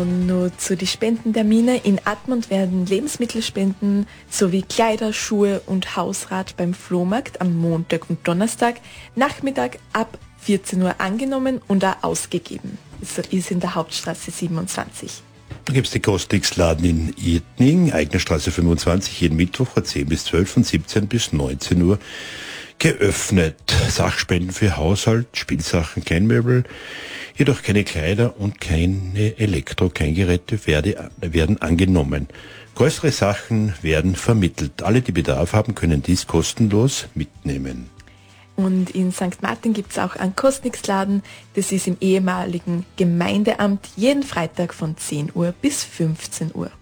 Und nur zu den Spendentermine. In Admont werden Lebensmittelspenden sowie Kleider, Schuhe und Hausrat beim Flohmarkt am Montag und Donnerstag Nachmittag ab 14 Uhr angenommen und auch ausgegeben. Das ist in der Hauptstraße 27. Da gibt es den Kostix-Laden in Idning, Eignerstraße 25, jeden Mittwoch von 10 bis 12, von 17 bis 19 Uhr geöffnet. Sachspenden für Haushalt, Spielsachen, Kleinmöbel, jedoch keine Kleider und keine Elektro-Kleingeräte werden angenommen. Größere Sachen werden vermittelt. Alle, die Bedarf haben, können dies kostenlos mitnehmen. Und in St. Martin gibt es auch einen Kostix-Laden. Das ist im ehemaligen Gemeindeamt jeden Freitag von 10 Uhr bis 15 Uhr.